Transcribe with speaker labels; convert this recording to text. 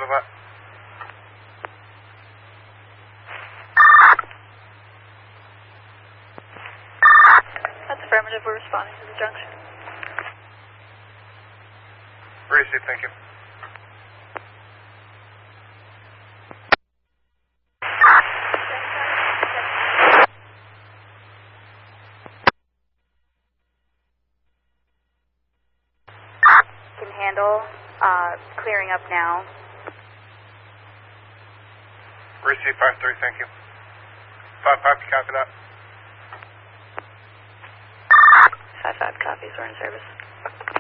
Speaker 1: over.
Speaker 2: That's affirmative. We're responding to the junction.
Speaker 1: Received, thank you.
Speaker 2: Can handle clearing up now.
Speaker 1: Received 5-3, thank you. 5-5, copy that.
Speaker 2: 5-5 copies. We're in service.